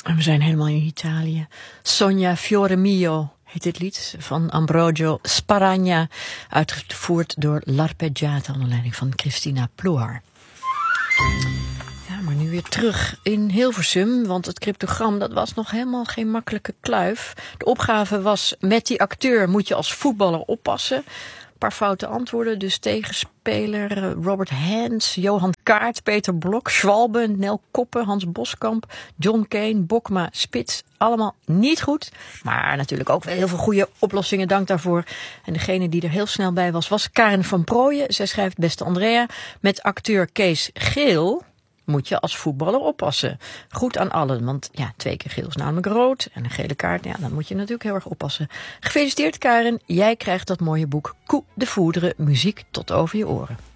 En we zijn helemaal in Italië. Sogna Fiore Mio heet dit lied van Ambrogio Sparagna, uitgevoerd door L'Arpeggiata onder leiding van Cristina Ploer. Ja, maar nu weer terug in Hilversum, want het cryptogram dat was nog helemaal geen makkelijke kluif. De opgave was: met die acteur moet je als voetballer oppassen. Een paar foute antwoorden, dus tegenspeler Robert Hans, Johan Kaart, Peter Blok, Schwalbe, Nel Koppen, Hans Boskamp, John Kane, Bokma, Spits. Allemaal niet goed, maar natuurlijk ook wel heel veel goede oplossingen, dank daarvoor. En degene die er heel snel bij was Karen van Prooijen. Zij schrijft: beste Andrea, met acteur Kees Geel moet je als voetballer oppassen. Goed aan allen, want ja, 2 keer geel is namelijk rood. En een gele kaart, ja, dan moet je natuurlijk heel erg oppassen. Gefeliciteerd Karen, jij krijgt dat mooie boek Coup de Foudre, muziek tot over je oren.